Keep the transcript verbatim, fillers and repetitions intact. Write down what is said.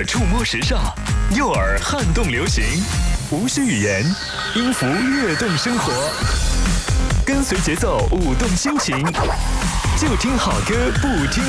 触摸时尚，右耳撼动流行，无需语言，音符跃动生活。跟随节奏，舞动心情，就听好歌，不听